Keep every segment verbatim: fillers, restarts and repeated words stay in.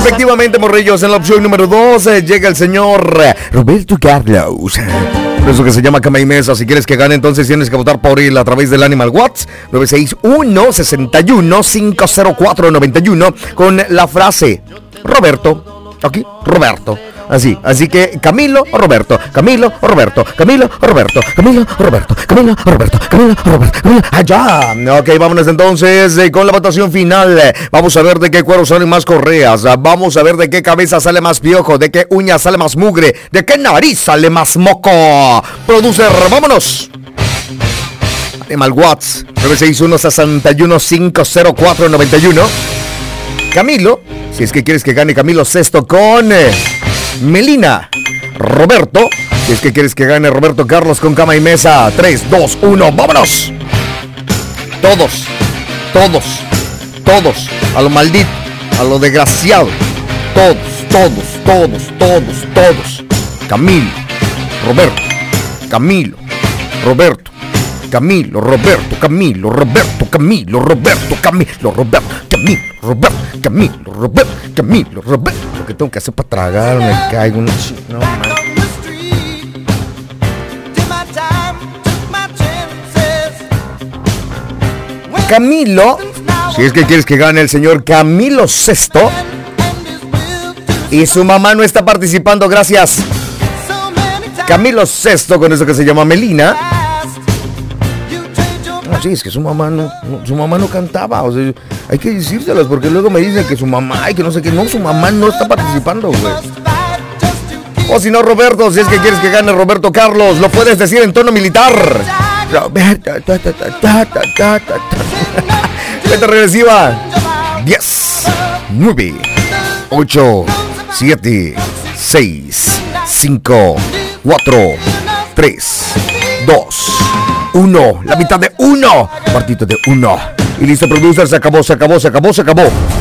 Efectivamente, morrillos, en la opción número dos eh, llega el señor eh, Roberto Carlos. Por eso que se llama Cama y Mesa. Si quieres que gane, entonces tienes que votar por él a través del Animal Watts nueve seis uno, seis uno, cinco cero cuatro, nueve uno con la frase Roberto. Aquí, Roberto. Así, así que Camilo o Roberto, Camilo o Roberto, Camilo o Roberto, Camilo o Roberto, Camilo o Roberto, Camilo o Roberto, Camilo, allá. Ok, vámonos entonces eh, con la votación final. Eh, vamos a ver de qué cuero salen más correas, uh, vamos a ver de qué cabeza sale más piojo, de qué uña sale más mugre, de qué nariz sale más moco. Producer, vámonos. Animal Watts, nueve seis uno, seis uno, cinco cero cuatro, nueve uno. Camilo, si es que quieres que gane Camilo Sesto con... Eh, Melina, Roberto, si es que quieres que gane Roberto Carlos con Cama y Mesa. Tres, dos, uno, vámonos. Todos, todos, todos, a lo maldito, a lo desgraciado. Todos, todos, todos, todos, todos. Camilo, Roberto, Camilo, Roberto, Camilo, Roberto, Camilo, Roberto, Camilo, Roberto, Camilo, Roberto, Camilo, Roberto, Camilo, Roberto, Camilo, Roberto. Lo que tengo que hacer para tragar, me caigo un ch... No, man. Camilo, si es que quieres que gane el señor Camilo Sesto. Y su mamá no está participando, gracias. Camilo Sesto con eso que se llama Melina. No, sí, es que su mamá no, no, su mamá no cantaba, o sea, hay que decírselas porque luego me dicen que su mamá y que no sé qué, no, su mamá no está participando, güey. O si no, Roberto, si es que quieres que gane Roberto Carlos, lo puedes decir en tono militar. Roberto, ta, ta, ta, ta, ta, ta, ta. Cuenta regresiva. diez, nueve, ocho, siete, seis, cinco, cuatro, tres, dos, uno, la mitad de uno, cuartito de uno. Y listo, producer, se acabó, se acabó, se acabó, se acabó.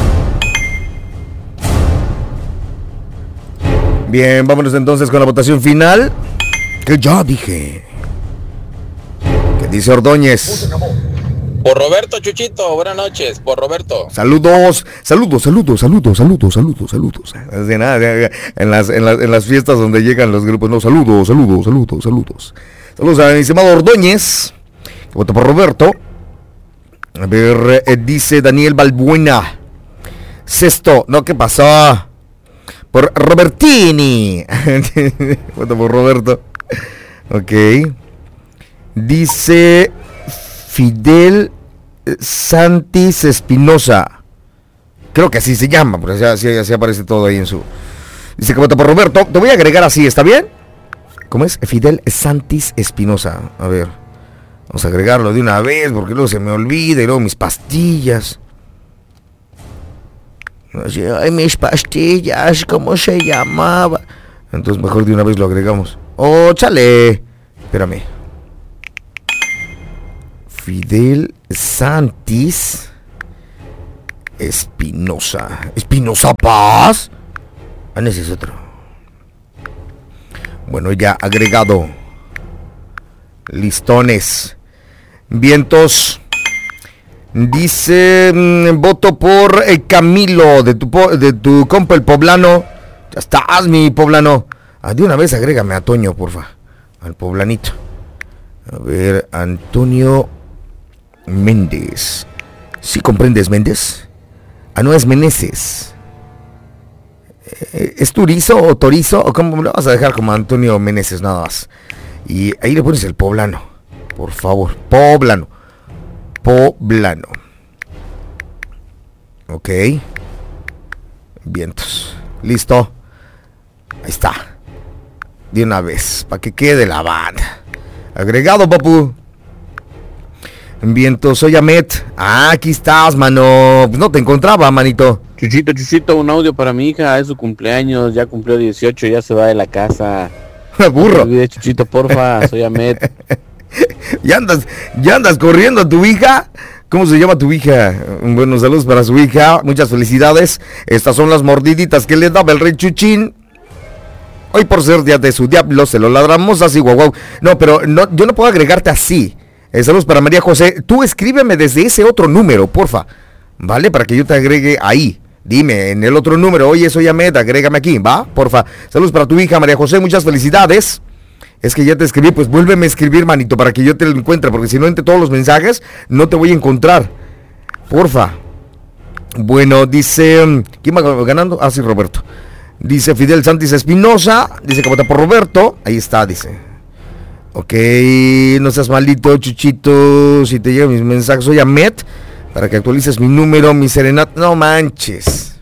Bien, vámonos entonces con la votación final. Que ya dije. ¿Qué dice Ordóñez? Por Roberto, Chuchito, buenas noches, por Roberto. Saludos, saludos, saludos, saludos, saludos, saludos, saludos. De nada, en las, en las, en las fiestas donde llegan los grupos, no, saludos, saludos, saludos, saludos. Saludos a mi estimado Ordóñez, que vota por Roberto. A ver, eh, dice Daniel Balbuena. Sexto, no, ¿qué pasó? Por Robertini. Vota por Roberto. Ok. Dice Fidel Santis Espinosa. Creo que así se llama, porque así, así, así aparece todo ahí en su... Dice que vota por Roberto. Te voy a agregar así, ¿está bien? ¿Cómo es? Fidel Santis Espinosa. A ver, vamos a agregarlo de una vez porque luego se me olvida y luego mis pastillas. Ay, mis pastillas, ¿cómo se llamaba? Entonces mejor de una vez lo agregamos. ¡Oh, chale! Espérame. Fidel Santis Espinosa. ¿Espinosa Paz? Ah, ese es otro. Bueno, ya agregado. Listones. Vientos. Dice, mmm, voto por eh, Camilo, de tu, de tu compa el poblano. Ya estás, mi poblano. Ah, de una vez agrégame a Toño, porfa. Al poblanito. A ver, Antonio Méndez. ¿Sí comprendes, Méndez? Ah, no, es Meneses. ¿Es Turizo o Torizo? ¿O cómo lo vas a dejar como Antonio Meneses nada más? Y ahí le pones el poblano. Por favor, poblano. Poblano. Ok. Vientos. Listo. Ahí está. De una vez. Para que quede la banda. Agregado, papu. Vientos, soy Amet. Ah, aquí estás, mano. Pues no te encontraba, manito. Chuchito, Chuchito, un audio para mi hija. Es su cumpleaños. Ya cumplió dieciocho. Ya se va de la casa. Burro. No te olvides, Chuchito, porfa. Soy Amet. ¿Ya andas, ya andas corriendo a tu hija? ¿Cómo se llama tu hija? Buenos saludos para su hija. Muchas felicidades. Estas son las mordiditas que le daba el rey Chuchín. Hoy por ser día de su diablo se lo ladramos así, guau, guau. No, pero no, yo no puedo agregarte así. Eh, saludos para María José. Tú escríbeme desde ese otro número, porfa. ¿Vale? Para que yo te agregue ahí. Dime, en el otro número, oye, soy Ahmed, agrégame aquí, ¿va? Porfa. Saludos para tu hija, María José, muchas felicidades. Es que ya te escribí, pues vuélveme a escribir, manito, para que yo te lo encuentre, porque si no, entre todos los mensajes, no te voy a encontrar. Porfa. Bueno, dice, ¿quién va ganando? Ah, sí, Roberto. Dice Fidel Santis Espinosa, dice que vota por Roberto. Ahí está, dice. Ok, no seas malito, Chuchito. Si te llegan mis mensajes, soy Ahmed, para que actualices mi número, mi serenata. No manches.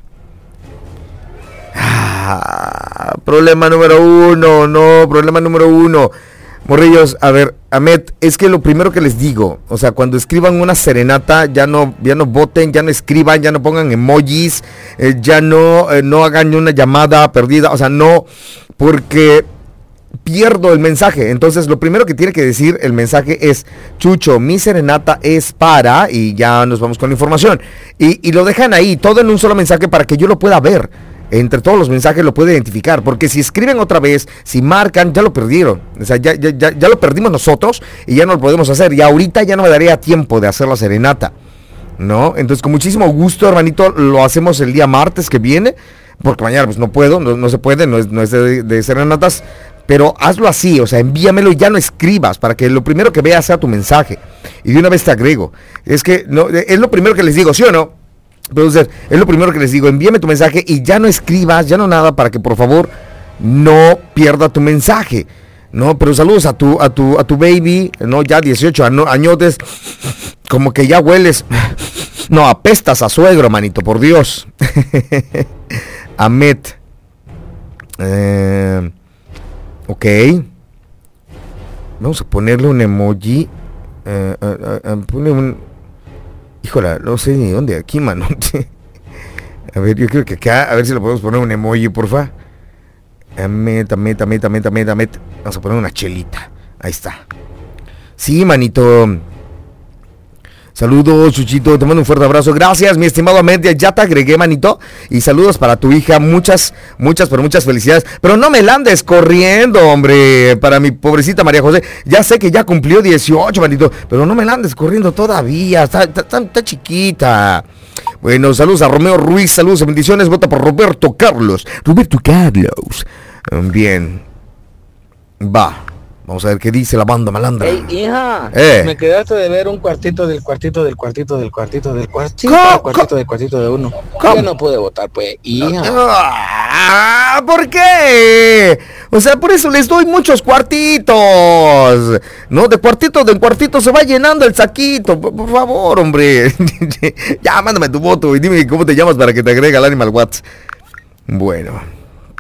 Ah, problema número uno, no, problema número uno. Morrillos, a ver, Ahmed, es que lo primero que les digo, o sea, cuando escriban una serenata, ya no, ya no voten, ya no escriban, ya no pongan emojis, eh, ya no, eh, no hagan una llamada perdida, o sea, no, porque pierdo el mensaje. Entonces, lo primero que tiene que decir el mensaje es: Chucho, mi serenata es para, y ya nos vamos con la información. Y, y lo dejan ahí, todo en un solo mensaje para que yo lo pueda ver. Entre todos los mensajes lo puede identificar, porque si escriben otra vez, si marcan, ya lo perdieron. O sea, ya, ya, ya, ya lo perdimos nosotros y ya no lo podemos hacer. Y ahorita ya no me daría tiempo de hacer la serenata, ¿no? Entonces, con muchísimo gusto, hermanito, lo hacemos el día martes que viene, porque mañana pues no puedo, no, no se puede, no es, no es de, de serenatas, pero hazlo así, o sea, envíamelo y ya no escribas, para que lo primero que veas sea tu mensaje. Y de una vez te agrego. Es que no, es lo primero que les digo, ¿sí o no? Producer, es lo primero que les digo, envíame tu mensaje y ya no escribas, ya no nada, para que por favor no pierda tu mensaje, ¿no? Pero saludos a tu, a tu, a tu baby, ¿no? Ya dieciocho añotes, como que ya hueles, no, apestas a suegro, manito, por Dios. Ahmed, eh, ok, vamos a ponerle un emoji, eh, eh, eh, ponle un... Híjola, no sé ni dónde, aquí, mano. A ver, yo creo que acá, a ver si le podemos poner un emoji, porfa. Meta, meta, meta, meta, meta, meta. Vamos a poner una chelita. Ahí está. Sí, manito. Saludos, Chuchito, te mando un fuerte abrazo. Gracias, mi estimado Ahmed, ya te agregué, manito. Y saludos para tu hija, muchas, muchas, pero muchas felicidades. Pero no me la andes corriendo, hombre, para mi pobrecita María José. Ya sé que ya cumplió dieciocho, manito, pero no me la andes corriendo todavía, está, está, está, está chiquita. Bueno, saludos a Romeo Ruiz, saludos y bendiciones. Vota por Roberto Carlos. Roberto Carlos. Bien. Va. Vamos a ver qué dice la banda malandra. Ey, hija, eh. me quedaste de ver un cuartito del cuartito del cuartito del cuartito del cuartito ¿Cómo? del cuartito del cuartito de uno. ¿Cómo? Yo no pude votar, pues, hija. Ah, ¿por qué? O sea, por eso les doy muchos cuartitos. No, de cuartito en cuartito se va llenando el saquito. Por, por favor, hombre. Ya, mándame tu voto y dime cómo te llamas para que te agregue al Animal Watts. Bueno.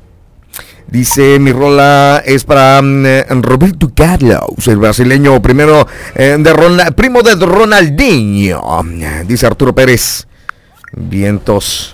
Dice, mi rola es para um, Roberto Carlos, el brasileño primero eh, de Ronald, primo de Ronaldinho. Dice Arturo Pérez. Vientos.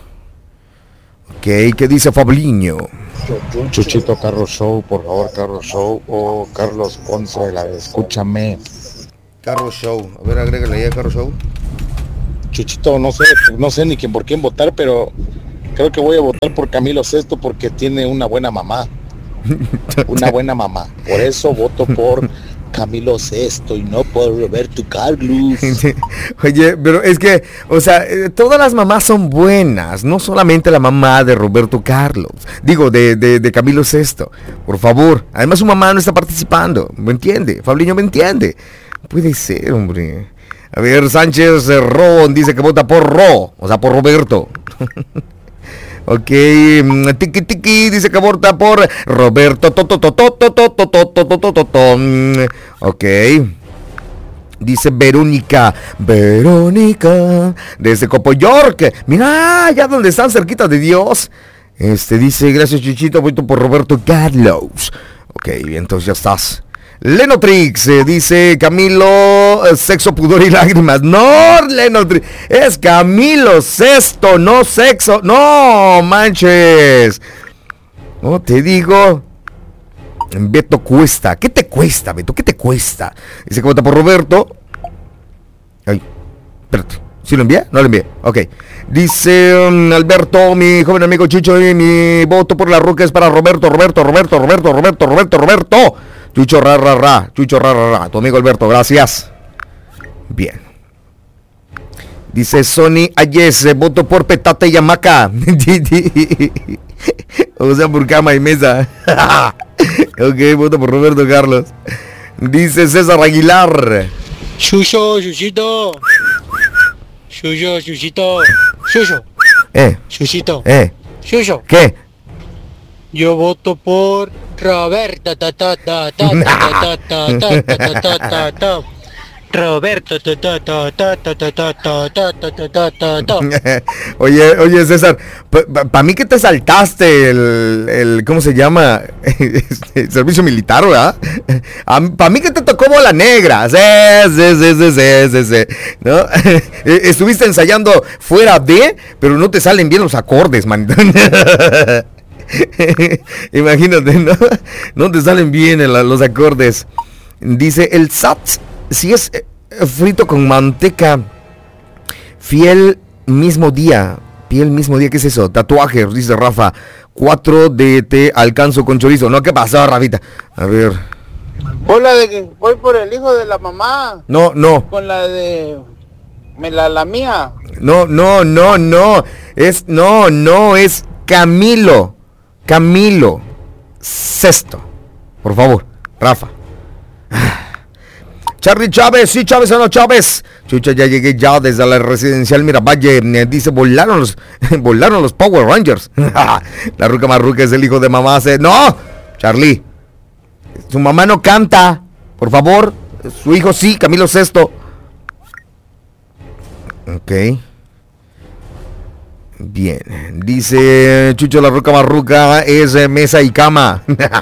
Ok, ¿qué dice Fabliño? Chuchito, Carlos Show, por favor, Carlos Show. O Carlos Ponce, la de Escúchame. Carlos Show, a ver, agrégale ahí a Carlos Show. Chuchito, no sé, no sé ni quién por quién votar, pero creo que voy a votar por Camilo Sesto porque tiene una buena mamá. Una buena mamá. Por eso voto por Camilo Sesto y no por Roberto Carlos. Oye, pero es que, o sea, eh, todas las mamás son buenas, no solamente la mamá de Roberto Carlos. Digo, de, de, de Camilo Sesto. Por favor. Además, su mamá no está participando. ¿Me entiende? Fabliño, ¿me entiende? Puede ser, hombre. A ver, Sánchez Ron dice que vota por Ro, o sea, por Roberto. Ok, tiki tiki dice que vota por Roberto. Ok. Dice Verónica, Verónica, desde Copo York. Mira, ya donde están cerquita de Dios. Este dice, gracias Chuchito, voto por Roberto Carlos. Ok, entonces ya estás. Lenotrix, eh, dice Camilo, eh, sexo, pudor y lágrimas. No, Lenotrix, es Camilo Sesto, no sexo. No, manches. No, te digo. Beto Cuesta. ¿Qué te cuesta, Beto? ¿Qué te cuesta? Dice que vota por Roberto. Ay, espérate. ¿Sí lo envié? No lo envié. Ok. Dice um, Alberto, mi joven amigo Chucho, y mi voto por la ruca es para Roberto, Roberto, Roberto, Roberto, Roberto, Roberto, Roberto. Chucho ra ra ra, Chucho ra ra ra, tu amigo Alberto, gracias. Bien. Dice Sony Ayes, eh, voto por Petate y Hamaca. O sea, por cama y mesa. Ok, voto por Roberto Carlos. Dice César Aguilar. Chucho, chuchito. Chucho, chuchito. Chucho. Eh, Chuchito. eh, Chucho. ¿qué? Yo voto por Roberto. Ta, ta, ta, ta, ta, ta, ta, ta, ta, ta, ta, ta. Roberto. Ta, ta, ta, ta, ta, ta, ta, ta, ta, ta, ta, ta, ta. Oye, oye César, para pa mí que te saltaste el, el ¿cómo se llama? El servicio militar, ¿verdad? Para mí que te tocó bola negra. Sí, sí, sí, sí, sí, sí, sí. ¿No? Estuviste ensayando fuera de, pero no te salen bien los acordes, man. Imagínate, ¿no? No te salen bien el, los acordes. Dice el S A T, si es eh, frito con manteca, fiel mismo día, piel mismo día, ¿qué es eso? Tatuajes, dice Rafa. cuatro de te alcanzo con chorizo. No, ¿qué pasó, Rafita? A ver. Hola, de que voy por el hijo de la mamá. No, no. Con la de... Me la, la mía. No, no, no, no. Es, no, no, es Camilo. Camilo. Sexto. Por favor, Rafa. Charlie Chávez, sí, Chávez o no Chávez. Chucha, ya llegué ya desde la residencial Miravalle. Dice, volaron los, volaron los Power Rangers. La ruca marruca es el hijo de mamá. Se... No, Charlie. Su mamá no canta. Por favor. Su hijo sí, Camilo Sexto. Ok. Bien. Dice Chucho, la ruca marruca es eh, mesa y cama.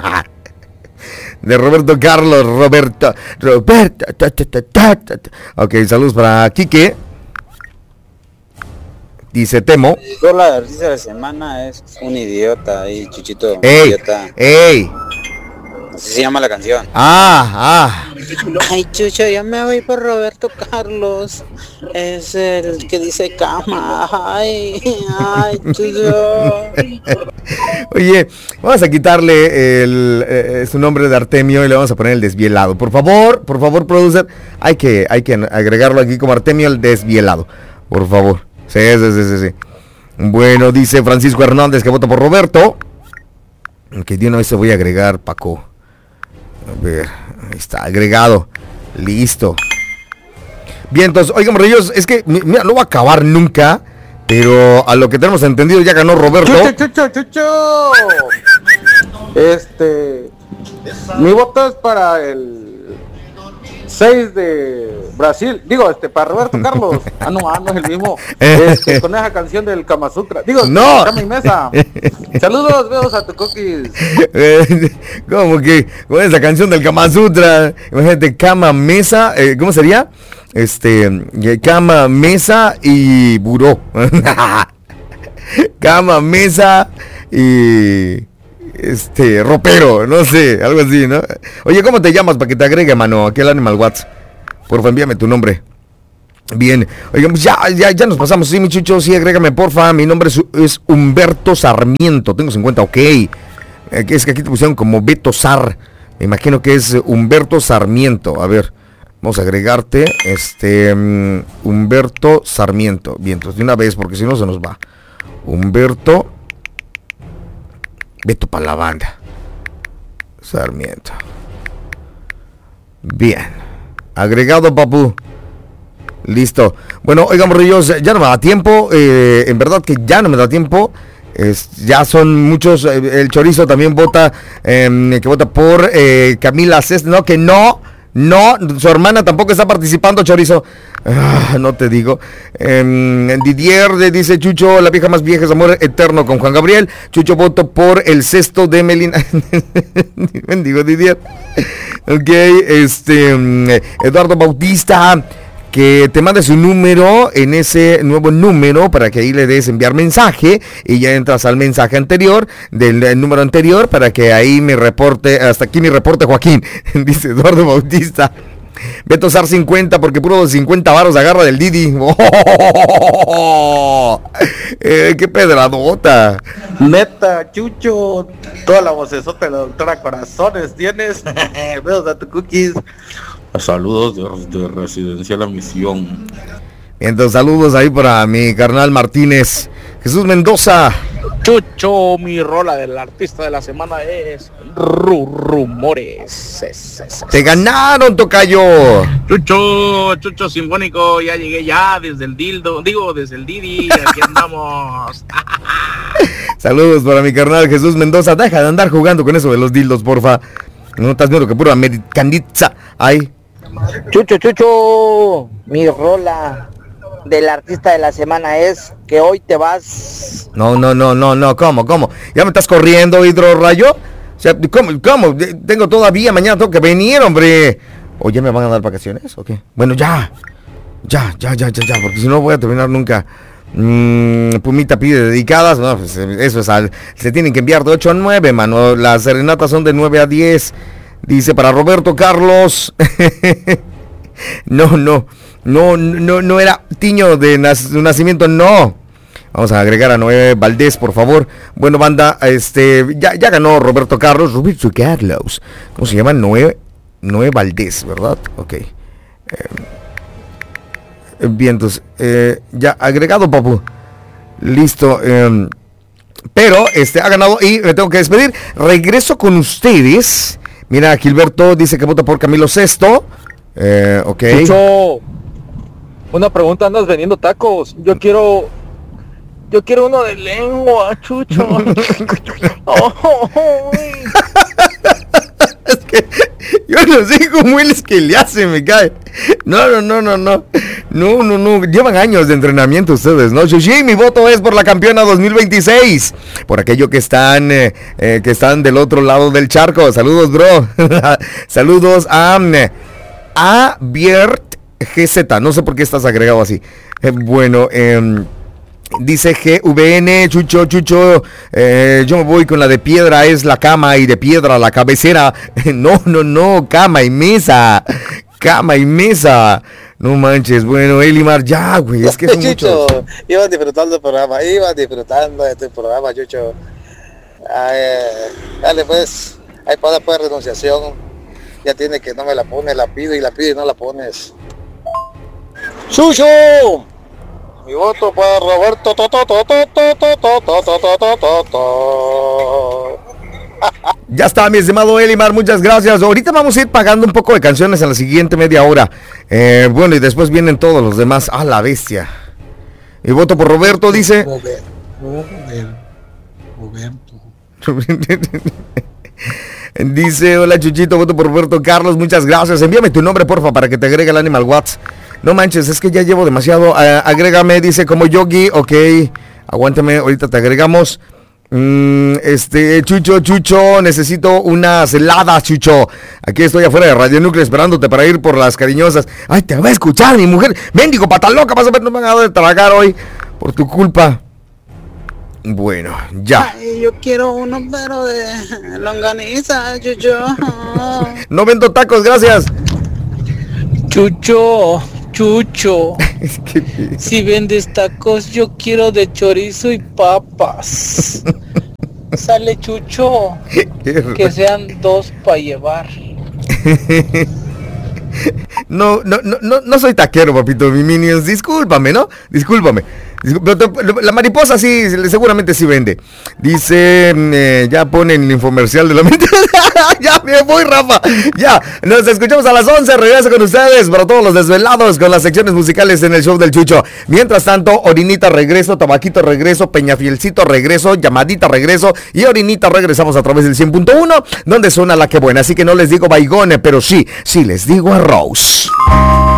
De Roberto Carlos, Roberto, Roberto, ta, ta, ta, ta, ta. Ok, saludos para Quique. Dice Temo. La noticia de la semana es un idiota ahí, Chuchito. ¡Ey! Idiota. ¡Ey! Así se llama la canción. Ah, ah. Ay, Chucho, yo me voy por Roberto Carlos. Es el que dice cama. Ay, ay, Chucho. Oye, vamos a quitarle el, eh, su nombre de Artemio y le vamos a poner el desvielado. Por favor, por favor, producer, hay que, hay que agregarlo aquí como Artemio el desvielado. Por favor. Sí, sí, sí, sí, sí. Bueno, dice Francisco Hernández que vota por Roberto. Que de una vez se voy a agregar, Paco. A ver, ahí está, agregado. Listo. Bien, entonces, oigan, morrillos, es que, mira, no va a acabar nunca. Pero a lo que tenemos entendido ya ganó Roberto. Chucho, chucho, chucho. Este... Mi voto es para el seis de Brasil. Digo, este, para Roberto Carlos. Ah, no, ah, no es el mismo. Este, con esa canción del Kama Sutra. Digo, no. Cama y mesa. Saludos, besos a tu cookies. ¿Cómo que? Con esa canción del Kama Sutra. Imagínate, cama, mesa, eh, ¿cómo sería? Este, cama, mesa y buró. Cama, mesa y... Este, ropero, no sé, algo así, ¿no? Oye, ¿cómo te llamas para que te agregue, mano? Aquí el Animal Watts. Porfa, envíame tu nombre. Bien, oigan, pues ya, ya, ya nos pasamos, sí, mi Chucho, sí, agrégame, porfa. Mi nombre es, es Humberto Sarmiento, tengo cincuenta, ok. Eh, es que aquí te pusieron como Beto Sar. Me imagino que es Humberto Sarmiento. A ver, vamos a agregarte, este, um, Humberto Sarmiento. Bien, entonces de una vez, porque si no se nos va. Humberto Beto para la banda Sarmiento. Bien. Agregado, papu. Listo. Bueno, oigan, morrillos, ya no me da tiempo. Eh, en verdad que ya no me da tiempo. Es, ya son muchos. Eh, el Chorizo también vota. Eh, que vota por eh, Camila César. No, que no. No, su hermana tampoco está participando, Chorizo. Ah, no te digo. Eh, Didier de, dice Chucho, la vieja más vieja es amor eterno con Juan Gabriel. Chucho, voto por el sexto de Melina. Bendigo, Didier. Ok, este, Eduardo Bautista, que te mande su número en ese nuevo número para que ahí le des enviar mensaje y ya entras al mensaje anterior del, del número anterior para que ahí me reporte, hasta aquí mi reporte Joaquín, dice Eduardo Bautista. Beto Sar cincuenta porque puro cincuenta varos agarra del Didi. Oh, eh, qué pedradota. Neta, Chucho, toda la vocesota de la doctora Corazones tienes. Besos a tu cookies. Saludos de, de Residencial La Misión. Entonces, saludos ahí para mi carnal Martínez. Jesús Mendoza. Chucho, mi rola del artista de la semana es Ru Rumores. Es, es, es. Te ganaron, tocayo. Chucho, Chucho Sinfónico, ya llegué ya desde el dildo, digo desde el Didi, aquí andamos. Saludos para mi carnal Jesús Mendoza. Deja de andar jugando con eso de los dildos, porfa. No estás viendo que pura americanitza hay. Chucho, Chucho, mi rola del artista de la semana es que hoy te vas. No, no, no, no, no, ¿cómo, cómo? ¿Ya me estás corriendo, Hidro Rayo? O sea, ¿cómo, cómo? Tengo todavía, mañana tengo que venir, hombre. ¿O ya me van a dar vacaciones o qué? Bueno, ya, ya, ya, ya, ya, ya, porque si no voy a terminar nunca. Mm, Pumita pide dedicadas, no, pues eso es al, se tienen que enviar de ocho a nueve, mano. Las serenatas son de nueve a diez. Dice para Roberto Carlos. No, no, no, no, no era Tiño de nac- nacimiento, no. Vamos a agregar a Noé Valdés, por favor. Bueno, banda, este, ya, ya ganó Roberto Carlos, Roberto Carlos. ¿Cómo se llama? Noé, Noé Valdés, ¿verdad? Ok. Eh, bien, entonces, eh, ya agregado, papu. Listo. Eh, pero, este, ha ganado y me tengo que despedir. Regreso con ustedes. Mira, Gilberto dice que vota por Camilo Sesto. Eh, ok. Chucho, una pregunta, andas vendiendo tacos. Yo quiero, yo quiero uno de lengua, Chucho. Oh, es que yo no sé cómo él es que le hace, me cae. No, no, no, no, no. No, no, no. Llevan años de entrenamiento ustedes, ¿no? Chuchi, mi voto es por la campeona dos mil veintiséis. Por aquello que están, eh, eh, que están del otro lado del charco. Saludos, bro. Saludos a... A Biert G Z, no sé por qué estás agregado así. Eh, bueno, eh, dice G V N, Chucho, Chucho, eh, yo me voy con la de piedra, es la cama y de piedra la cabecera. No, no, no, cama y mesa, cama y mesa. No manches, bueno, Elimar, ya, güey, es que son Chucho, muchos. iban disfrutando del programa, iban disfrutando de este programa, Chucho. Ay, dale pues, ahí para después de renunciación. Ya tiene que no me la pones, la pido y la pido y no la pones. ¡Chucho! Mi voto para Roberto. To, to, to, to, to, to, to, to, to, to, to, to. Ya está, mi estimado Elimar, muchas gracias. Ahorita vamos a ir pagando un poco de canciones en la siguiente media hora. Eh, bueno, y después vienen todos los demás. ¡Ah, la bestia! Mi voto por Roberto, dice... Robert, Robert, Roberto. Dice, hola Chuchito, voto por Roberto Carlos, muchas gracias. Envíame tu nombre, porfa, para que te agregue el Animal Watts. No manches, es que ya llevo demasiado. Uh, agrégame, dice, como Yogi, ok. Aguántame, ahorita te agregamos. Mm, este, Chucho, Chucho, necesito unas heladas, Chucho. Aquí estoy afuera de Radio Núcleo esperándote para ir por las cariñosas. Ay, te va a escuchar, mi mujer. Mendigo, pata loca, vas a ver, no me van a dar de tragar hoy por tu culpa. Bueno, ya. Ay, yo quiero uno, pero de longaniza, Chucho. No vendo tacos, gracias. Chucho, Chucho. Si vendes tacos, yo quiero de chorizo y papas. Sale, Chucho. Que sean dos para llevar. No, no, no, no, no soy taquero, papito, mi minions. Discúlpame, ¿no? Discúlpame. La mariposa sí, seguramente sí vende. Dice, eh, ya ponen el infomercial de la mente. Ya me voy, Rafa. Ya, nos escuchamos a las once. Regreso con ustedes para todos los desvelados con las secciones musicales en el show del Chucho. Mientras tanto, Orinita regreso, Tabaquito regreso, Peñafielcito regreso, Llamadita regreso y Orinita regresamos a través del cien punto uno, donde suena la que buena. Así que no les digo baigone, pero sí, sí les digo arroz.